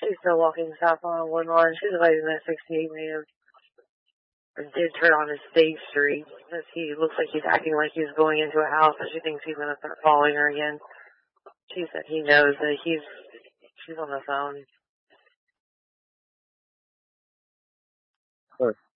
She's still walking south on Woodlawn. She's waiting that 68 man. Did turn on his State Street. He looks like he's acting like he's going into a house, and she thinks he's going to start following her again. She said he knows that she's on the phone. Sure.